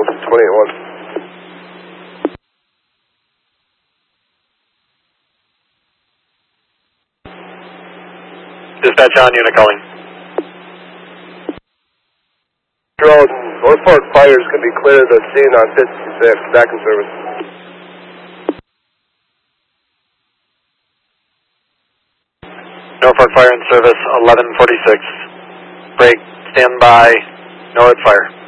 Field, 28-1. Dispatch on, unit calling. Road, North Fork Fires can be clear of the scene on 56, back in service. Norfolk Fire in service, 1146. Break, stand by, Norwood Fire.